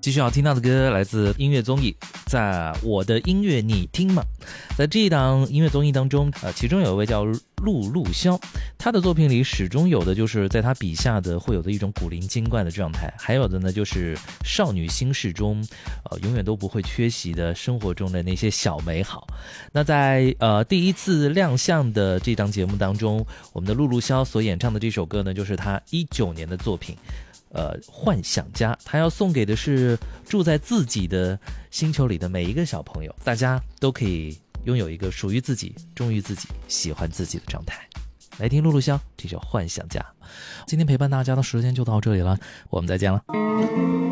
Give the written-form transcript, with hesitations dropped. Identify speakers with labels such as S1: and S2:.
S1: 继续要听到的歌来自音乐综艺在我的音乐你听吗。在这一档音乐综艺当中，其中有一位叫陆潇，他的作品里始终有的就是在他笔下的会有的一种古灵精怪的状态，还有的呢就是少女心事中永远都不会缺席的生活中的那些小美好。那在第一次亮相的这档节目当中，我们的陆潇所演唱的这首歌呢，就是他19年的作品幻想家。他要送给的是住在自己的星球里的每一个小朋友，大家都可以拥有一个属于自己、忠于自己、喜欢自己的状态。来听陆潇这首幻想家。今天陪伴大家的时间就到这里了，我们再见了。